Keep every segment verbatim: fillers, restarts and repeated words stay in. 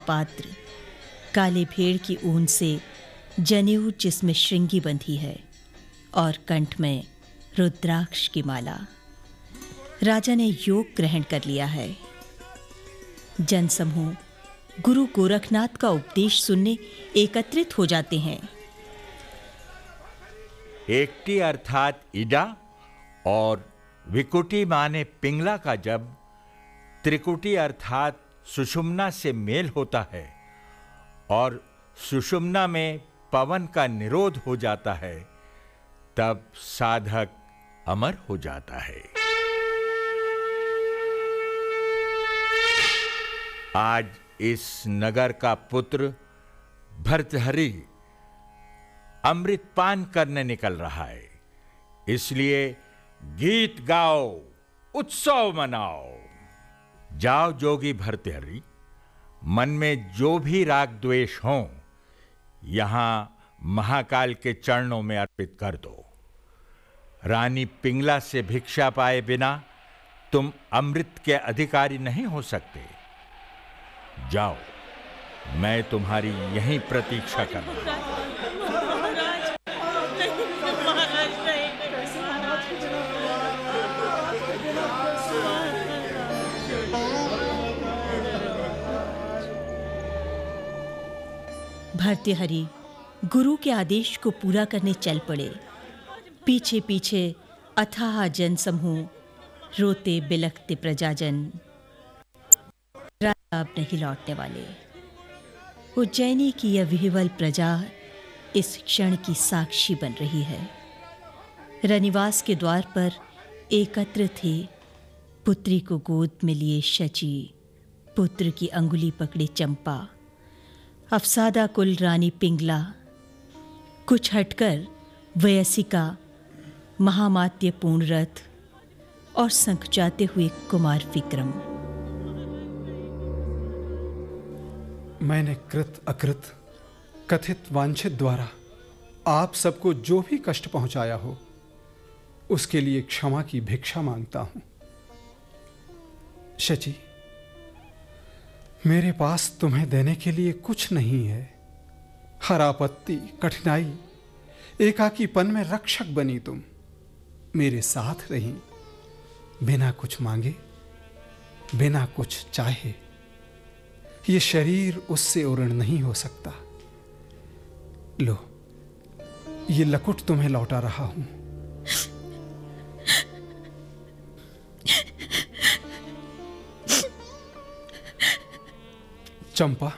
पात्र, काले भेड़ की ऊन से जनेऊ जिसमें श्रृंगी बंधी है और कंठ में रुद्राक्ष की माला। राजा ने योग ग्रहण कर लिया है। जनसमूह गुरु गोरखनाथ का उपदेश सुनने एकत्रित हो जाते हैं। एकटी अर्थात इडा और विकुटी माने पिंगला का जब त्रिकुटी अर्थात सुषुम्ना से मेल होता है और सुषुम्ना में पवन का निरोध हो जाता है, तब साधक अमर हो जाता है। आज इस नगर का पुत्र भर्तृहरि अमृतपान करने निकल रहा है, इसलिए गीत गाओ, उत्सव मनाओ। जाओ जोगी भर्तृहरि, मन में जो भी राग द्वेष हो यहां महाकाल के चरणों में अर्पित कर दो। रानी पिंगला से भिक्षा पाए बिना तुम अमृत के अधिकारी नहीं हो सकते। जाओ, मैं तुम्हारी यहीं प्रतीक्षा कर रहा हूं। भर्तृहरि गुरु के आदेश को पूरा करने चल पड़े। पीछे पीछे अथाह जनसमूह, रोते बिलखते प्रजाजन। राजा अब नहीं लौटने वाले। उज्जैनी की यह विह्वल प्रजा इस क्षण की साक्षी बन रही है। रनिवास के द्वार पर एकत्र थे पुत्री को गोद में लिए शची, पुत्र की अंगुली पकड़े चंपा, अफसादा कुल रानी पिंगला, कुछ हटकर वयसिका, महामात्य पूर्णरथ और संकचाते हुए कुमार विक्रम। मैंने कृत अकृत कथित वांछित द्वारा आप सबको जो भी कष्ट पहुंचाया हो उसके लिए क्षमा की भिक्षा मांगता हूं। शची, मेरे पास तुम्हें देने के लिए कुछ नहीं है। हर आपत्ति, कठिनाई, एकाकीपन में रक्षक बनी तुम, मेरे साथ रही, बिना कुछ मांगे, बिना कुछ चाहे। ये शरीर उससे उऋण नहीं हो सकता। लो, ये लकुट तुम्हें लौटा रहा हूं। चंपा,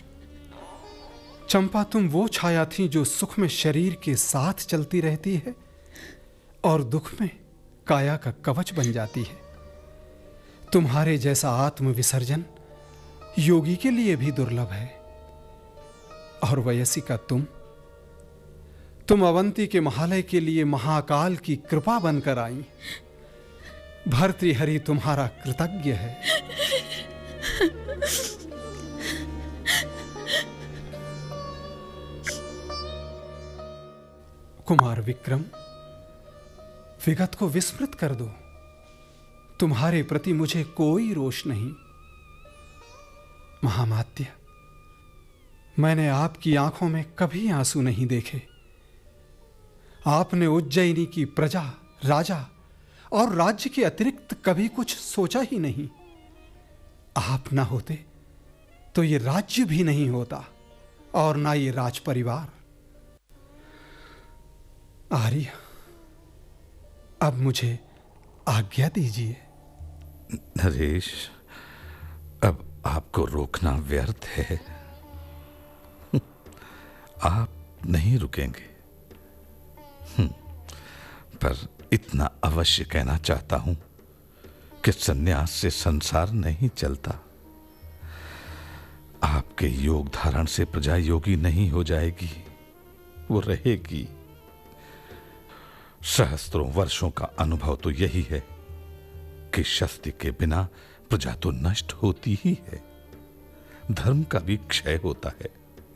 चंपा, तुम वो छाया थी जो सुख में शरीर के साथ चलती रहती है और दुख में काया का कवच बन जाती है। तुम्हारे जैसा आत्म विसर्जन योगी के लिए भी दुर्लभ है। और वयसिका, तुम तुम अवंती के महालय के लिए महाकाल की कृपा बनकर आई। भर्तृहरि तुम्हारा कृतज्ञ है। कुमार विक्रम, विगत को विस्मृत कर दो। तुम्हारे प्रति मुझे कोई रोष नहीं। महामात्य, मैंने आपकी आंखों में कभी आंसू नहीं देखे। आपने उज्जैनी की प्रजा, राजा और राज्य के अतिरिक्त कभी कुछ सोचा ही नहीं। आप ना होते तो ये राज्य भी नहीं होता और ना ये राज परिवार। आर्य, अब मुझे आज्ञा दीजिए। नरेश, अब आपको रोकना व्यर्थ है। आप नहीं रुकेंगे, पर इतना अवश्य कहना चाहता हूं कि सन्यास से संसार नहीं चलता। आपके योग धारण से प्रजा योगी नहीं हो जाएगी, वो रहेगी। सहस्त्रों वर्षों का अनुभव तो यही है कि शस्त्र के बिना प्रजा तो नष्ट होती ही है, धर्म का भी क्षय होता है।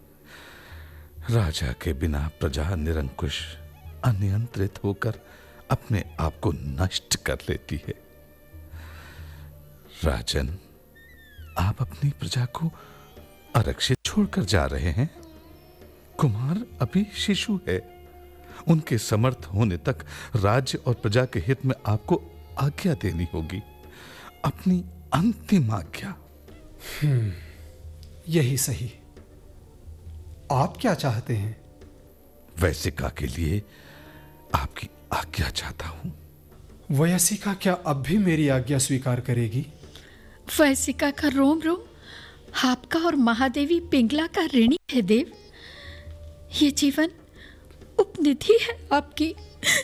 राजा के बिना प्रजा निरंकुश, अनियंत्रित होकर अपने आप को नष्ट कर लेती है। राजन, आप अपनी प्रजा को आरक्षित छोड़कर जा रहे हैं? कुमार अभी शिशु है। उनके समर्थ होने तक राज्य और प्रजा के हित में आपको आज्ञा देनी होगी, अपनी अंतिम आज्ञा। हम्म, यही सही। आप क्या चाहते हैं? वैसिका के लिए आपकी आज्ञा चाहता हूं। वयसिका क्या अब भी मेरी आज्ञा स्वीकार करेगी? वयसिका का रोम रोम आपका और महादेवी पिंगला का ऋणी है देव। ये जीवन उपनिधि है आपकी।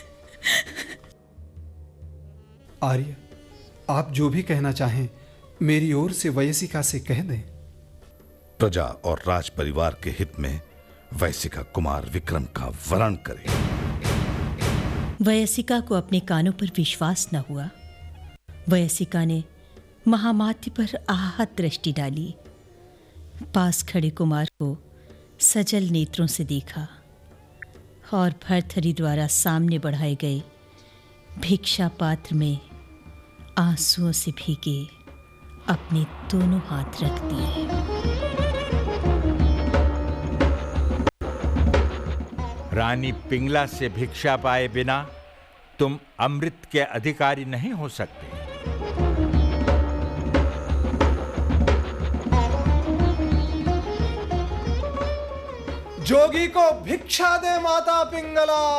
आर्य, आप जो भी कहना चाहें मेरी ओर से वयसिका से कह दें। प्रजा और राज परिवार के हित में वयसिका कुमार विक्रम का वरण करे। वयसिका को अपने कानों पर विश्वास न हुआ। वयसिका ने महामात्य पर आहत दृष्टि डाली। पास खड़े कुमार को सजल नेत्रों से देखा और भर्तहरि द्वारा सामने बढ़ाए गए भिक्षा पात्र में आंसुओं से भीगे अपने दोनों हाथ रख दिए। रानी पिंगला से भिक्षा पाए बिना तुम अमृत के अधिकारी नहीं हो सकते। जोगी को भिक्षा दे माता पिंगला।